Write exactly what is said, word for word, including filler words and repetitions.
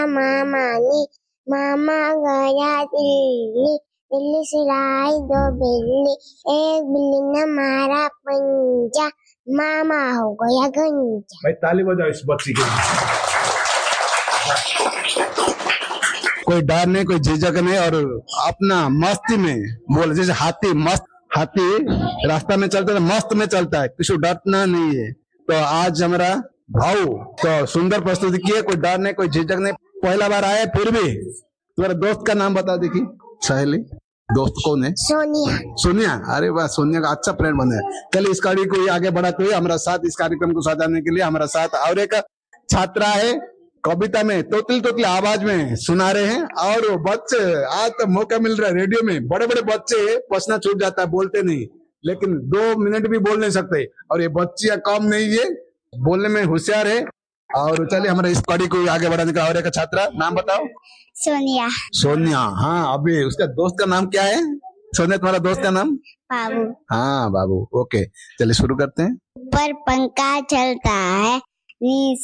मामा नी, मामा गया दिल्ली, दिल्ली से लाई दो बिल्ली, एक बिल्ली ने मारा पंजा, मामा हो गया गंजा। भाई ताली बजाओ इस बच्ची के लिए। कोई डर नहीं, कोई झिझक नहीं, और अपना मस्ती में बोले, जैसे हाथी मस्त, हाथी रास्ता में चलता है मस्त में चलता है, किसी डरना नहीं है। तो आज हमारा भाऊ तो सुंदर प्रस्तुति की है, कोई डर नहीं, कोई झिझक नहीं, पहला बार आया फिर भी। तुम्हारे दोस्त का नाम बता देखी, सहेली दोस्त कौन है? सोनिया। सोनिया, अरे वाह, सोनिया का अच्छा फ्रेंड बने। चलिए इस कड़ी को आगे बढ़ाते हुए हमारा साथ इस कार्यक्रम को सजाने के लिए हमारा साथ और एक छात्रा है, कविता में तोतली तोतली आवाज में सुना रहे हैं। और बच्चे आज तो मौका मिल रहा है रेडियो में, बड़े बड़े बच्चे प्रश्न छूट जाता है, बोलते नहीं, लेकिन दो मिनट भी बोल नहीं सकते, और ये बच्चियां कम नहीं है, बोलने में होशियार है। और चलिए हमारे इस कड़ी को आगे बढ़ाने का और एक छात्रा, नाम बताओ। सोनिया। सोनिया, हाँ, अभी उसका दोस्त का नाम क्या है? सोनिया, तुम्हारा दोस्त का नाम? बाबू। हाँ बाबू, ओके, चलिए शुरू करते हैं। ऊपर पंखा चलता है, नीचे